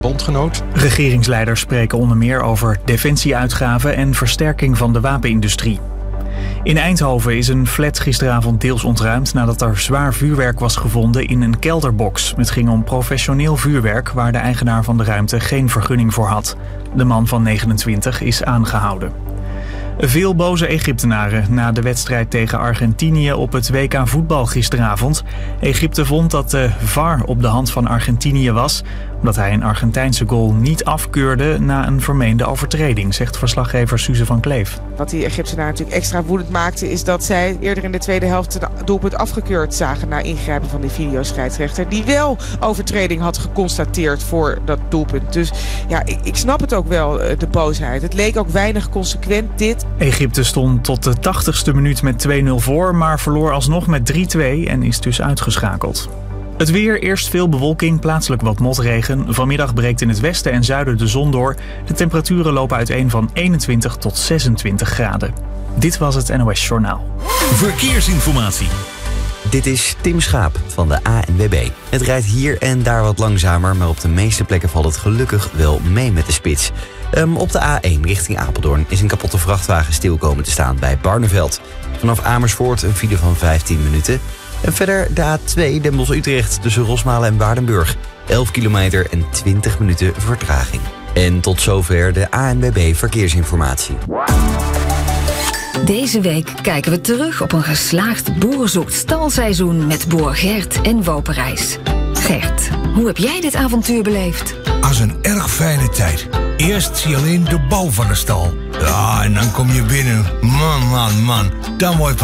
bondgenoot. Regeringsleiders spreken onder meer over defensieuitgaven en versterking van de wapenindustrie. In Eindhoven is een flat gisteravond deels ontruimd nadat er zwaar vuurwerk was gevonden in een kelderbox. Het ging om professioneel vuurwerk waar de eigenaar van de ruimte geen vergunning voor had. De man van 29 is aangehouden. Veel boze Egyptenaren na de wedstrijd tegen Argentinië op het WK voetbal gisteravond. Egypte vond dat de VAR op de hand van Argentinië was, omdat hij een Argentijnse goal niet afkeurde na een vermeende overtreding, zegt verslaggever Suze van Kleef. Wat die Egyptenaren natuurlijk extra woedend maakte, is dat zij eerder in de tweede helft het doelpunt afgekeurd zagen na ingrijpen van de videoscheidsrechter, die wel overtreding had geconstateerd voor dat doelpunt. Dus ja, ik snap het ook wel, de boosheid. Het leek ook weinig consequent, dit. Egypte stond tot de 80ste minuut met 2-0 voor, maar verloor alsnog met 3-2 en is dus uitgeschakeld. Het weer, eerst veel bewolking, plaatselijk wat motregen. Vanmiddag breekt in het westen en zuiden de zon door. De temperaturen lopen uiteen van 21 tot 26 graden. Dit was het NOS Journaal. Verkeersinformatie. Dit is Tim Schaap van de ANWB. Het rijdt hier en daar wat langzamer, maar op de meeste plekken valt het gelukkig wel mee met de spits. Op de A1 richting Apeldoorn is een kapotte vrachtwagen stil komen te staan bij Barneveld. Vanaf Amersfoort een file van 15 minuten. En verder de A2 Den Bosch-Utrecht tussen Rosmalen en Waardenburg. 11 kilometer en 20 minuten vertraging. En tot zover de ANWB Verkeersinformatie. Deze week kijken we terug op een geslaagd boerenzoekt stalseizoen met boer Gert en Woperijs. Gert, hoe heb jij dit avontuur beleefd? Als een erg fijne tijd. Eerst zie je alleen de bouw van de stal. Ja, en dan kom je binnen. Man. Dan wordt